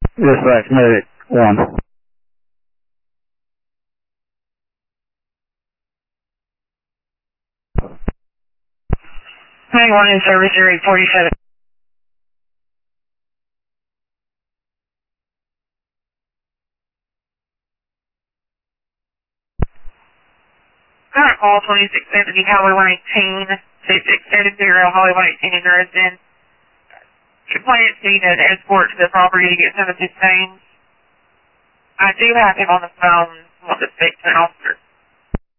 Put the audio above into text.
Dispatch medic 1. One in service area 47. Current call 2670 Highway 118, 6670 Highway 118 in Dresden. Complainant needs an escort to the property to get some of his things. I do have him on the phone. Want to speak to an officer.